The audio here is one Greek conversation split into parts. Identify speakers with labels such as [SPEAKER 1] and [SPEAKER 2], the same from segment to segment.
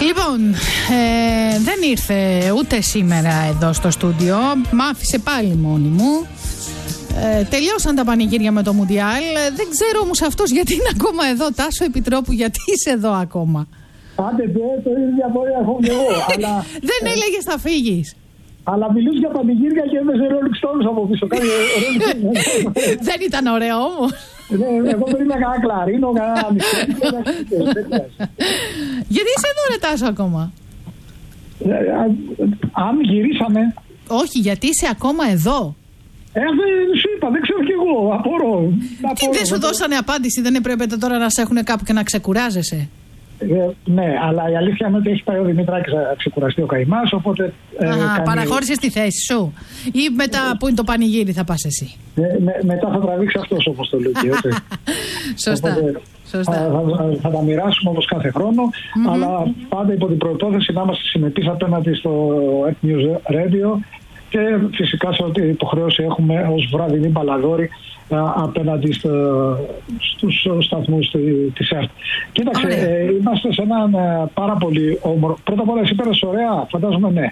[SPEAKER 1] Λοιπόν, δεν ήρθε ούτε σήμερα εδώ στο στούντιο. Μ' άφησε πάλι μόνη μου. Τελειώσαν τα πανηγύρια με το Μουντιάλ. Δεν ξέρω όμως αυτός γιατί είναι ακόμα εδώ. Τάσο Επιτρόπου, γιατί είσαι εδώ ακόμα?
[SPEAKER 2] Άντε, το ίδιο απορία έχω και εγώ. Αλλά...
[SPEAKER 1] δεν έλεγες θα φύγεις?
[SPEAKER 2] Αλλά μιλούσε για πανηγύρια και έβαιζε Rolling Stones από πίσω.
[SPEAKER 1] Δεν ήταν ωραίο όμως?
[SPEAKER 2] Εγώ περίμενα κανένα κλαρίνο, κανένα μισθό.
[SPEAKER 1] Γιατί είσαι εδώ, ρε Τάσο, ακόμα?
[SPEAKER 2] Αν γυρίσαμε.
[SPEAKER 1] Όχι, γιατί είσαι ακόμα εδώ?
[SPEAKER 2] Σου είπα, δεν ξέρω κι εγώ. Απορώ.
[SPEAKER 1] Τι, δεν σου δώσανε απάντηση? Δεν έπρεπε τώρα να σε έχουν κάπου και να ξεκουράζεσαι?
[SPEAKER 2] Ναι, αλλά η αλήθεια είναι ότι έχει πάει ο Δημητράκης να ξεκουραστεί ο καημάς, οπότε...
[SPEAKER 1] παραχώρησες τη θέση σου ή μετά που είναι το πανηγύρι θα πας εσύ?
[SPEAKER 2] Μετά θα τραβήξει αυτός, όπως το λέει.
[SPEAKER 1] Σωστά.
[SPEAKER 2] Θα τα μοιράσουμε όπως κάθε χρόνο, αλλά πάντα υπό την προϋπόθεση να είμαστε συνεπείς απέναντι στο Earth News Radio και φυσικά σε ό,τι υποχρέωση έχουμε ως βραδινή μπαλαδόρη απέναντι στους σταθμούς της ΕΡΤ. Κοίταξε, είμαστε σε έναν πάρα πολύ όμορφο... Πρώτα απ' όλα, εσύ πέρασες ωραία, φαντάζομαι, ναι.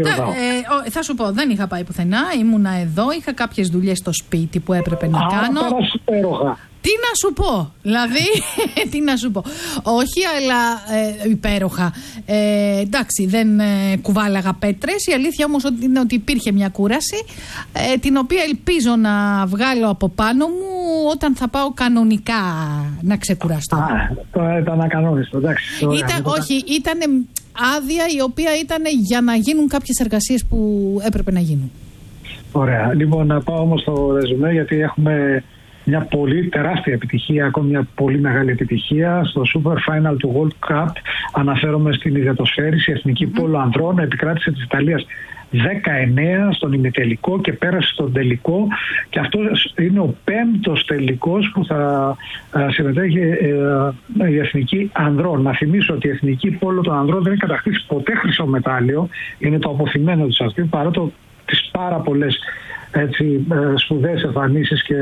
[SPEAKER 1] Θα σου πω, δεν είχα πάει πουθενά, ήμουνα εδώ, είχα κάποιες δουλειές στο σπίτι που έπρεπε να κάνω.
[SPEAKER 2] Πέρασες υπέροχα.
[SPEAKER 1] Τι να σου πω, δηλαδή, τι να σου πω. Όχι, αλλά υπέροχα. Εντάξει, δεν κουβάλαγα πέτρες. Η αλήθεια όμως είναι ότι υπήρχε μια κούραση, την οποία ελπίζω να βγάλω από πάνω μου όταν θα πάω κανονικά να ξεκουραστώ.
[SPEAKER 2] Τώρα ήταν ακανόνιστο, εντάξει.
[SPEAKER 1] Όχι, ήταν άδεια η οποία ήταν για να γίνουν κάποιες εργασίες που έπρεπε να γίνουν.
[SPEAKER 2] Ωραία. Λοιπόν, να πάω όμως στο ρεζουμέ, γιατί έχουμε μια πολύ τεράστια επιτυχία, ακόμη μια πολύ μεγάλη επιτυχία στο Super Final του World Cup. Αναφέρομαι στην ιδιατοσφαίριση, εθνική πόλο ανδρών, επικράτησε της Ιταλίας 19 στον ημιτελικό και πέρασε στον τελικό, και αυτό είναι ο 5ος τελικός που θα συμμετέχει η εθνική ανδρών. Να θυμίσω ότι η εθνική πόλο των ανδρών δεν έχει κατακτήσει ποτέ χρυσό μετάλλιο, είναι το αποθυμένο της αυτή, παρότι τις πάρα πολλές σπουδαίες εμφανίσεις και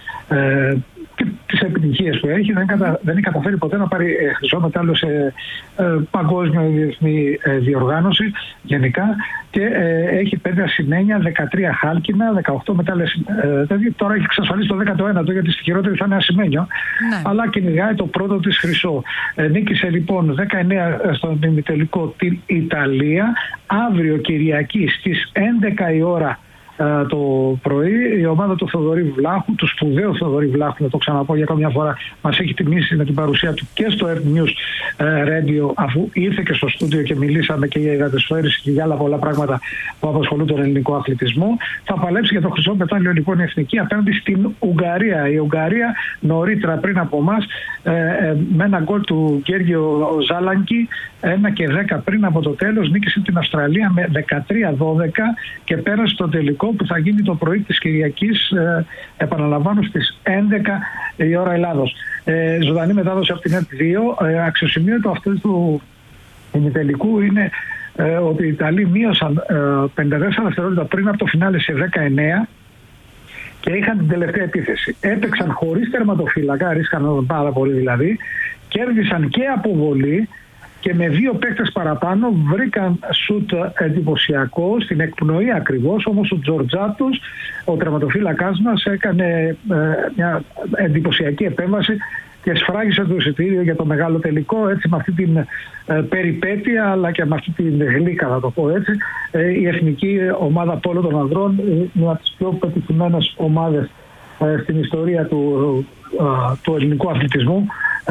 [SPEAKER 2] τις επιτυχίες που έχει, δεν έχει καταφέρει ποτέ να πάρει χρυσό μετάλλιο σε παγκόσμια διεθνή διοργάνωση γενικά, και έχει 5 ασημένια, 13 χάλκινα, 18 μετάλλια. Τώρα έχει εξασφαλίσει το 19ο, γιατί στη χειρότερη θα είναι ασημένιο, αλλά κυνηγάει το πρώτο της χρυσό. Νίκησε λοιπόν 19 στον ημιτελικό την Ιταλία. Αύριο Κυριακή στις 11 η ώρα το πρωί η ομάδα του Θοδωρή Βλάχου, του σπουδαίου Θοδωρή Βλάχου, να το ξαναπώ για καμιά φορά, μας έχει τιμήσει με την παρουσία του και στο Earth News Radio, αφού ήρθε και στο στούντιο και μιλήσαμε και για υδατοσφαίριση και για άλλα πολλά πράγματα που απασχολούν τον ελληνικό αθλητισμό. Θα παλέψει για το χρυσό μετάλλιο λοιπόν η εθνική απέναντι στην Ουγγαρία. Η Ουγγαρία νωρίτερα πριν από εμάς, με ένα γκολ του Γκέργιο Ζάλανκι, 1 και 10 πριν από το τέλος, νίκησε την Αυστραλία με 13-12 και πέρασε στο τελικό που θα γίνει το πρωί της Κυριακής, επαναλαμβάνω, στις 11 η ώρα Ελλάδος. Ζωντανή μετάδοση από την ΕΡΤ2. Αξιοσημείωτο αυτού του ημιτελικού είναι ότι οι Ιταλοί μείωσαν 54 δευτερόλεπτα πριν από το φινάλε σε 19 και είχαν την τελευταία επίθεση. Έπαιξαν χωρίς τερματοφύλακα, ρίσκαν πάρα πολύ δηλαδή, κέρδισαν και αποβολή και με 2 παίκτες παραπάνω βρήκαν σουτ εντυπωσιακό στην εκπνοή ακριβώς, όμως ο Τζορτζάτος, ο τερματοφύλακάς μας, έκανε μια εντυπωσιακή επέμβαση και σφράγισε το εισιτήριο για το μεγάλο τελικό. Έτσι, με αυτή την περιπέτεια, αλλά και με αυτή την γλύκα, θα το πω έτσι, η εθνική ομάδα πόλο των ανδρών, μια από τις πιο πετυχημένες ομάδες στην ιστορία του ελληνικού αθλητισμού,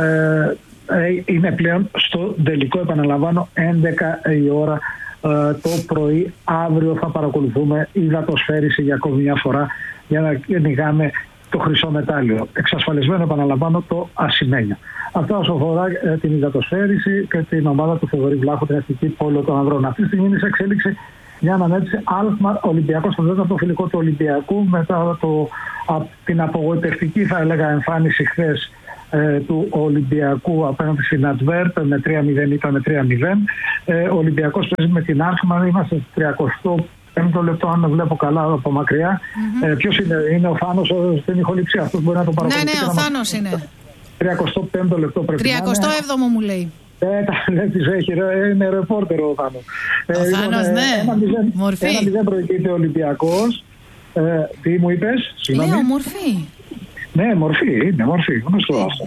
[SPEAKER 2] είναι πλέον στο τελικό, επαναλαμβάνω, 11 η ώρα το πρωί. Αύριο θα παρακολουθούμε υδατοσφαίριση για ακόμη μια φορά για να κυνηγάμε το χρυσό μετάλλιο. Εξασφαλισμένο, επαναλαμβάνω, το ασημένιο. Αυτό όσο αφορά την υδατοσφαίριση και την ομάδα του Θοδωρή Βλάχου, την εθνική πόλο των ανδρών. Αυτή τη στιγμή είναι σε εξέλιξη μια αναμέτρηση Αλκμαρ Ολυμπιακός στο 4ο φιλικό του Ολυμπιακού, μετά την απογοητευτική, θα έλεγα, εμφάνιση χθες του Ολυμπιακού απέναντι στην Αντβέρπ με 3-0, ήταν με 3-0. Ο Ολυμπιακός παίζει με την Αλκμαρ, είμαστε στο 35ο λεπτό, αν βλέπω καλά από μακριά. Ποιος είναι ο Θάνος στην ηχοληψία, αυτός μπορεί να το παρακολουθήσει.
[SPEAKER 1] Ναι, ο Θάνος είναι.
[SPEAKER 2] 35ο λεπτό πρέπει να είναι.
[SPEAKER 1] 37ο μου λέει.
[SPEAKER 2] Είναι ρεπόρτερ ο Θάνος.
[SPEAKER 1] Ο Θάνος, ναι. Μορφή.
[SPEAKER 2] 1-0 προηγείται ο Ολυμπιακός. Τι μου είπες?
[SPEAKER 1] Λέω μορφή.
[SPEAKER 2] Ναι, μορφή. Γνωστό αυτό.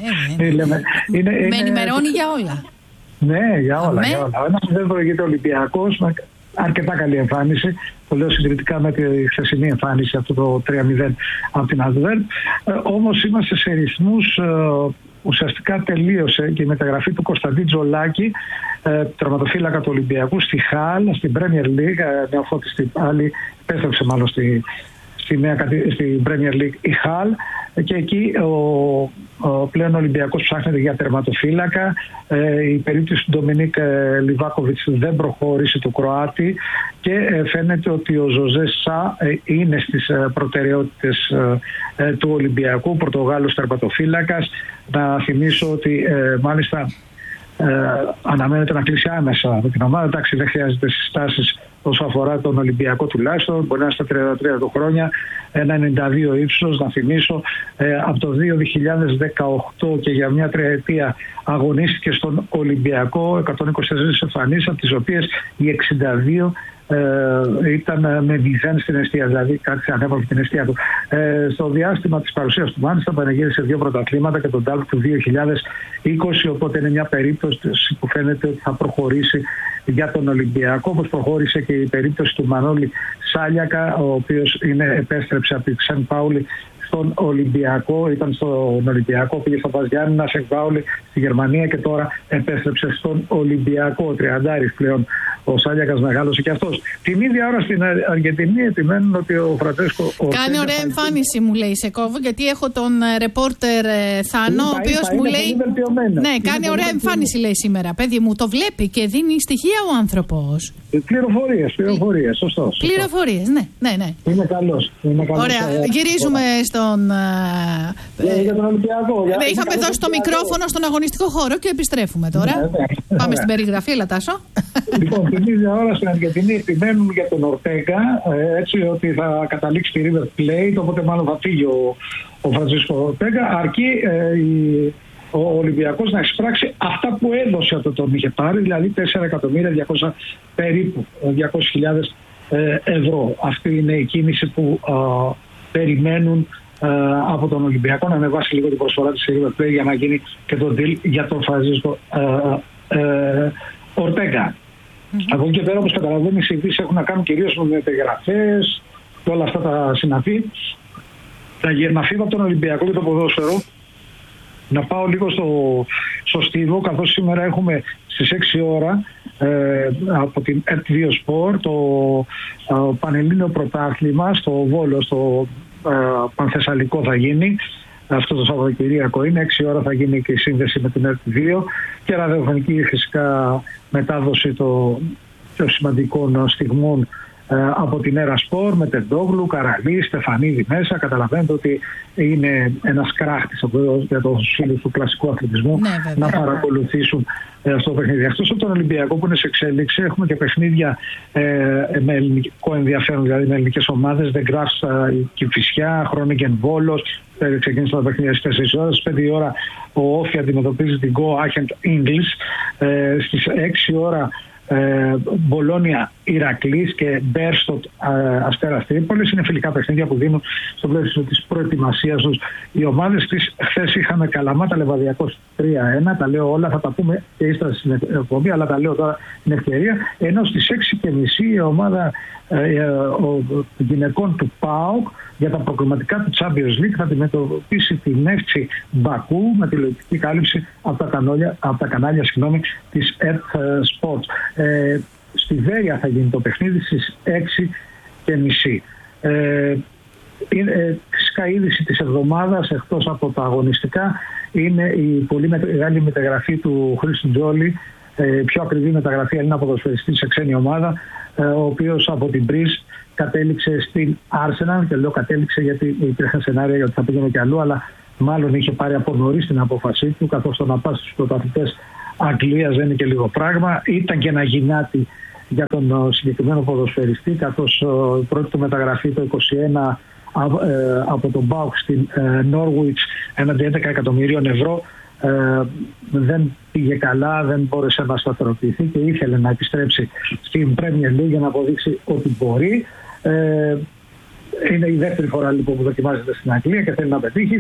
[SPEAKER 1] Με ενημερώνει για όλα.
[SPEAKER 2] Ναι, για όλα. 1-0 προηγείται ο Ολυμπιακός. Αρκετά καλή εμφάνιση. Το λέω συντηρητικά με τη χθεσινή εμφάνιση, αυτό το 3-0 από την Adverb. Όμως είμαστε σε ρυθμούς. Ουσιαστικά τελείωσε και η μεταγραφή του Κωνσταντίν Τζολάκη, τερματοφύλακα του Ολυμπιακού, στη Χάλ, στην Premier League. Νεοφώτιστη πάλι, επέστρεψε μάλλον στην Premier League η Χάλ. Και εκεί πλέον ο Ολυμπιακός ψάχνεται για τερματοφύλακα. Η περίπτωση του Ντομινίκ Λιβάκοβιτς δεν προχώρησε, του Κροάτη, και φαίνεται ότι ο Ζωζέ Σα είναι στις προτεραιότητες του Ολυμπιακού, Πορτογάλος τερματοφύλακας. Να θυμίσω ότι μάλιστα αναμένεται να κλείσει άμεσα με την ομάδα. Εντάξει, δεν χρειάζεται συστάσεις όσο αφορά τον Ολυμπιακό τουλάχιστον. Μπορεί να είναι στα 33 του χρόνια, 1,92 ύψος. Να θυμίσω, από το 2018 και για μια τριετία αγωνίστηκε στον Ολυμπιακό, 124 εμφανίσεις, από τις οποίες οι 62 ήταν με 0 στην εστία, δηλαδή κάτι ανέβαλε την εστία του. Στο διάστημα της παρουσίας του μάλιστα πανηγύρισε 2 πρωταθλήματα και τον τάλκ του 2020, οπότε είναι μια περίπτωση που φαίνεται ότι θα προχωρήσει για τον Ολυμπιακό, όπως προχώρησε και η περίπτωση του Μανώλη Σάλιακα, ο οποίος επέστρεψε από τη Σεν Πάουλη στον Ολυμπιακό, ήταν στον Ολυμπιακό, πήγε στο Πας Γιάννηνα, Σεν Πάουλη στη Γερμανία και τώρα επέστρεψε στον Ολυμπιακό. 30 πλέον ο Σάλιακας, μεγάλωσε και αυτός. Την ίδια ώρα στην Αργεντινή επιμένουν ότι ο Φραντσέσκο.
[SPEAKER 1] Κάνει ωραία εμφάνιση, μου λέει, σε κόβω, γιατί έχω τον ρεπόρτερ Θάνο, ο οποίος μου λέει. Ναι, κάνει ωραία εμφάνιση, λέει σήμερα. Παιδί μου, το βλέπει και δίνει στοιχεία ο άνθρωπος.
[SPEAKER 2] Πληροφορίες, σωστός.
[SPEAKER 1] Πληροφορίες, ναι.
[SPEAKER 2] Είναι καλός.
[SPEAKER 1] Ωραία, γυρίζουμε στον.
[SPEAKER 2] Για τον Ολυμπιακό.
[SPEAKER 1] Είχαμε δώσει το μικρόφωνο στον αγωνιστικό χώρο και επιστρέφουμε τώρα. Πάμε στην περιγραφή, Λατάσο.
[SPEAKER 2] Λοιπόν, την ίδια ώρα στην Αργεντινή επιμένουν για τον Ορτέγκα, έτσι ότι θα καταλήξει τη River Plate, οπότε μάλλον θα φύγει ο Φραντσίσκο Ορτέγκα, αρκεί ο Ολυμπιακός να εισπράξει αυτά που έδωσε όταν τον είχε πάρει, δηλαδή 4.200.000 περίπου, 200.000 ευρώ. Αυτή είναι η κίνηση που περιμένουν από τον Ολυμπιακό, να ανεβάσει λίγο την προσφορά της River Plate για να γίνει και το deal για τον Φραντσίσκο Ορτέγκα. Από εκεί και πέρα, όπως καταλαβαίνεις, οι ειδήσεις έχουν να κάνουν κυρίως με μεταγραφές και όλα αυτά τα συναφή. Να φύγω από τον Ολυμπιακό και το ποδόσφαιρο, να πάω λίγο στο στίβο, καθώς σήμερα έχουμε στις 6 ώρα από την ΕΡΤ2 Sport το Πανελλήνιο Πρωτάθλημα στο Βόλο, στο Πανθεσσαλικό θα γίνει. Αυτό το Σαββατοκυριακό είναι, 6 ώρα θα γίνει και η σύνδεση με την ΕΡΤ2 και ραδιοφωνική φυσικά μετάδοση των πιο σημαντικών στιγμών από την Έρα Σπορ με Τεντόγλου, Καραλή, Στεφανίδη μέσα. Καταλαβαίνετε ότι είναι ένας κράχτης για τους φίλους του κλασικού αθλητισμού, να παρακολουθήσουν αυτό το παιχνίδι. Εκτός από τον Ολυμπιακό που είναι σε εξέλιξη, έχουμε και παιχνίδια με ελληνικό ενδιαφέρον, δηλαδή με ελληνικές ομάδες. The Grass Κηφισιά, Χρόνικεν Βόλος. Ξεκίνησε το παιχνίδι στις 4 ώρες. Στις 5 ώρα ο Όφη αντιμετωπίζει την Go Ahead English. Στις 6 ώρα Μπολόνια Ηρακλής και Μπέρστοτ Αστέρας Τρίπολης. Είναι φιλικά παιχνίδια που δίνουν στο πλαίσιο της προετοιμασίας τους οι ομάδες της. Χθες είχαμε Καλαμάτα Λεβαδιακός 3-1. Τα λέω όλα, θα τα πούμε και ύστερα στην εκπομπή, αλλά τα λέω τώρα την ευκαιρία. Ενώ στις 6:30 η ομάδα γυναικών του ΠΑΟΚ για τα προκριματικά του Champions League θα αντιμετωπίσει την Νεύτσι Μπακού με τηλεοπτική κάλυψη από τα κανάλια της ΕΡΤ Sports. Στη Βέρεια θα γίνει το παιχνίδι στις 6:30. Φυσικά η είδηση της εβδομάδας, εκτός από τα αγωνιστικά, είναι η πολύ μεγάλη μεταγραφή του Χρήστου Τζόλη, πιο ακριβή μεταγραφή, Έλληνα ποδοσφαιριστή σε ξένη ομάδα, ο οποίος από την Μπριζ κατέληξε στην Arsenal, και λέω κατέληξε γιατί υπήρχαν σενάρια για ότι θα πήγαινε και αλλού, αλλά μάλλον είχε πάρει από νωρίς την απόφασή του, καθώς το να πας στους πρωταθλητές Αγγλίας δεν είναι και λίγο πράγμα. Ήταν και ένα γυνάτι για τον συγκεκριμένο ποδοσφαιριστή, καθώς η πρώτη του μεταγραφή το 2021 από τον ΠΑΟΚ στην Norwich έναντι 11 εκατομμυρίων ευρώ δεν πήγε καλά, δεν μπόρεσε να σταθεροποιηθεί και ήθελε να επιστρέψει στην Premier League για να αποδείξει ότι μπορεί. Είναι η δεύτερη φορά λοιπόν που δοκιμάζεται στην Αγγλία και θέλει να πετύχει.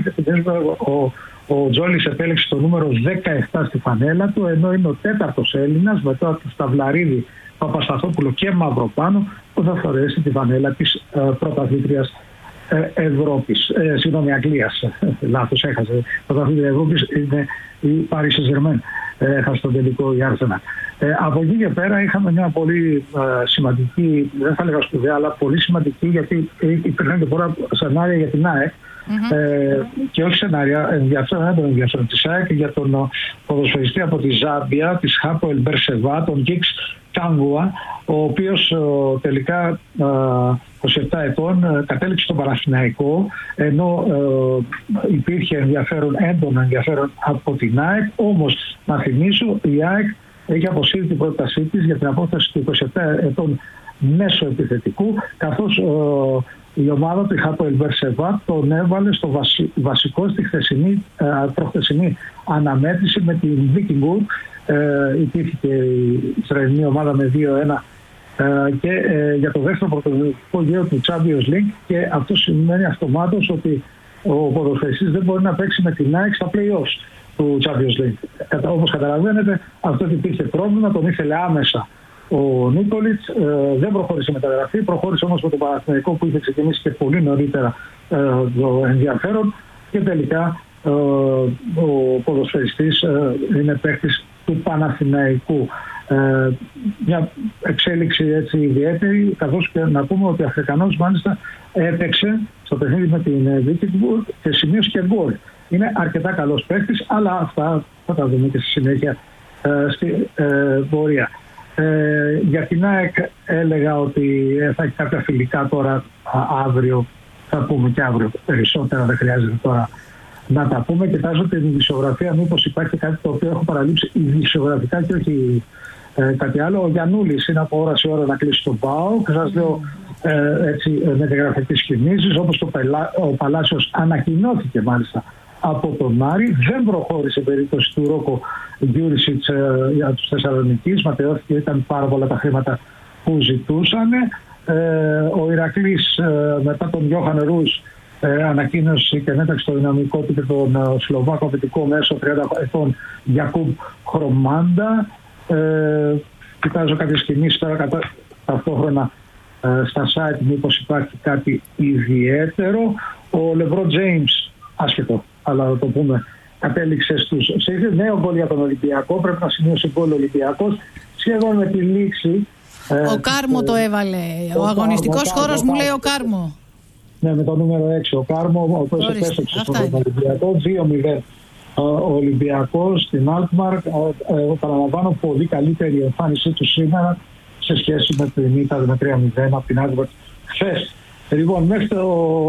[SPEAKER 2] Ο Τζόλης επέλεξε το νούμερο 17 στη φανέλα του, ενώ είναι ο τέταρτος Έλληνας μετά από Σταυλαρίδη, Παπασταθόπουλο και Μαυροπάνο που θα φορέσει τη φανέλα της πρωταθλήτριας Ευρώπης. Συγγνώμη, Αγγλίας. Λάθος, έχασε. Πρωταθλήτρια Ευρώπης είναι η Paris Saint-Germain. Έχασε τον τελικό η Arsenal. Από εκεί και πέρα είχαμε μια πολύ σημαντική, δεν θα λέγα σπουδαία, αλλά πολύ σημαντική, γιατί υπήρχαν και πολλά σενάρια για την ΑΕΚ. Και όχι σενάρια, ενδιαφέρον της ΑΕΚ για τον ποδοσφαιριστή από τη Ζάμπια, της Hapoel Beersheva, τον Γκίξ Τάγκουα, ο οποίος τελικά 27 ετών κατέληξε στον Παναθηναϊκό, ενώ υπήρχε έντονο ενδιαφέρον από την ΑΕΚ. Όμως να θυμίσω, η ΑΕΚ έχει αποσύρει την πρότασή της για την απόσταση του 27 ετών μέσω επιθετικού, καθώς η ομάδα του, η Hapoel Beersheva, τον έβαλε στο βασικό στη προχθεσινή αναμέτρηση με την Vikingur. Υπήρχε και η Ισραηλινή ομάδα με 2-1 και για το δεύτερο πρωτοβουλευτικό γύρο του Champions League, και αυτό σημαίνει αυτομάτως ότι ο ποδοσφαιριστής δεν μπορεί να παίξει με την ΑΕΚ στα play-offs του Champions League. Όπως καταλαβαίνετε, αυτό υπήρχε πρόβλημα, τον ήθελε άμεσα ο Νίκολιτς, δεν προχώρησε μεταγραφή, προχώρησε όμως με τον Παναθηναϊκό που είχε ξεκινήσει και πολύ νωρίτερα το ενδιαφέρον, και τελικά ο ποδοσφαιριστής είναι παίκτης του Παναθηναϊκού. Μια εξέλιξη έτσι ιδιαίτερη, καθώς και να πούμε ότι ο Αφρικανός μάλιστα έπαιξε στο παιχνίδι με την Vikingur και σημείωσε και γκολ. Είναι αρκετά καλός παίκτης, αλλά αυτά θα τα δούμε και στη συνέχεια στη πορεία. Για την ΑΕΚ έλεγα ότι θα έχει κάποια φιλικά τώρα αύριο, θα πούμε και αύριο περισσότερα, δεν χρειάζεται τώρα να τα πούμε. Κοιτάζω την ειδησιογραφία, μήπως υπάρχει κάτι το οποίο έχω παραλείψει ειδησιογραφικά και όχι κάτι άλλο. Ο Γιαννούλης είναι από ώρα σε ώρα να κλείσει τον ΠΑΟΚ. Σας λέω έτσι μεταγραφικές κινήσεις, όπως ο Παλάσιος ανακοινώθηκε μάλιστα από τον Άρη. Δεν προχώρησε περίπτωση του Ρόκο Γκιούρισιτς για τους Θεσσαλονικείς. Ματαιώθηκε, ήταν πάρα πολλά τα χρήματα που ζητούσαν. Ο Ηρακλής μετά τον Γιώχαν Ρούς ανακοίνωσε και μέταξε στο δυναμικό του και τον Σλοβάκο αμυντικό μέσο 30 ετών Γιακούμπ Χρομάντα. Κοιτάζω κάποιες κινήσεις τώρα ταυτόχρονα στα site, μήπως υπάρχει κάτι ιδιαίτερο. Ο Λεμπρόν Τζέιμς, άσχετο, αλλά θα το πούμε, κατέληξε σε νέο γκολ για τον Ολυμπιακό. Πρέπει να σημειώσει γκολ ο Ολυμπιακός σχεδόν με τη λήξη.
[SPEAKER 1] Ο Κάρμο το έβαλε. Ο αγωνιστικός χώρος μου λέει ο Κάρμο.
[SPEAKER 2] Ναι, με το νούμερο 6 ο Κάρμο, ο οποίος επέστρεψε στον Ολυμπιακό. 2-0 ο Ολυμπιακός στην Αλκμαρ. Παραλαμβάνω, πολύ καλύτερη εμφάνισή του σήμερα σε σχέση με την ήττα με 3-0 από την Αλκμαρ χθες. Λοιπόν, μέχρι το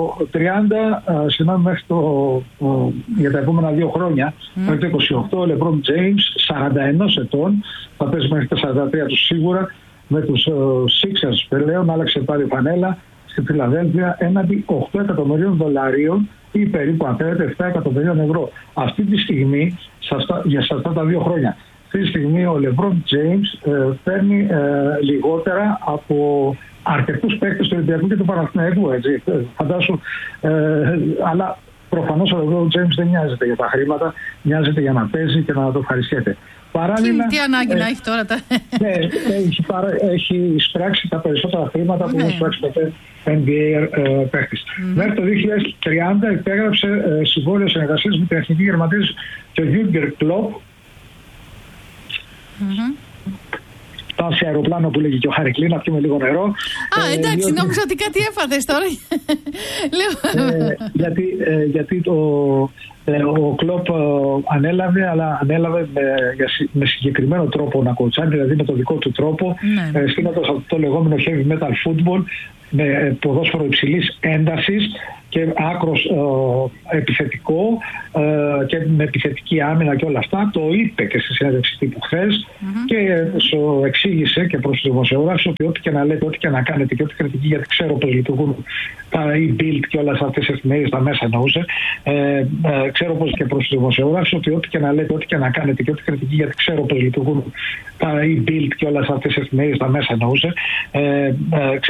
[SPEAKER 2] 30, μέχρι για τα επόμενα 2 χρόνια, μέχρι το 28, ο Λεμπρόν Τζέιμς, 41 ετών, θα παίζει μέχρι τα 43 του σίγουρα, με τους Sixers πλέον, άλλαξε πάλι φανέλα στη Φιλαδέλφια έναντι 8 εκατομμυρίων δολαρίων ή περίπου, αν θέλετε, 7 εκατομμυρίων ευρώ. Αυτή τη στιγμή, για αυτά τα 2 χρόνια, αυτή τη στιγμή ο Λεμπρόν Τζέιμς παίρνει λιγότερα από αρκετούς παίκτες του Ολυμπιακού και του Παναθηναϊκού, έτσι. Φαντάσου, αλλά προφανώς ο Λεμπρόν Τζέιμς δεν νοιάζεται για τα χρήματα, νοιάζεται για να παίζει και να το ευχαριστιέται. Παράλληλα,
[SPEAKER 1] τι ανάγκη να έχει τώρα τα...
[SPEAKER 2] Ναι, έχει εισπράξει τα περισσότερα χρήματα που έχει εισπράξει ποτέ NBA παίκτης. Μέχρι το 2030 υπέγραψε συμβόλαιο συνεργασίας με την Εθνική Γερμανία και ο Γιούγκερ Κλοπ. Πάω σε αεροπλάνο που λέγει και ο Χαρικλή, να πιούμε λίγο νερό.
[SPEAKER 1] Εντάξει, νόμιζα ότι κάτι έφαθες τώρα.
[SPEAKER 2] Γιατί ο Κλοπ ανέλαβε, αλλά ανέλαβε με συγκεκριμένο τρόπο να κοτσάνει, δηλαδή με τον δικό του τρόπο, στείνοντας το λεγόμενο heavy metal football, με ποδόσφαιρο υψηλής έντασης και άκρος επιθετικό και με επιθετική άμυνα και όλα αυτά. Το είπε και στη συνέντευξη τύπου χθες και σου εξήγησε και προς τους δημοσιογράφους ότι ό,τι και να λέτε, ό,τι και να κάνετε και ό,τι κριτική, γιατί ξέρω πώς λειτουργούν τα e-Bild και όλες αυτές τις εφημερίδες, τα μέσα εννοούσε. Ξέρω πώς και προς τους δημοσιογράφους ότι ό,τι και να λέτε, ό,τι και να κάνετε και ό,τι κριτική, γιατί ξέρω πώς λειτουργούν τα e-Bild και όλες αυτές τις εφημερίδες, τα μέσα εννοούσε.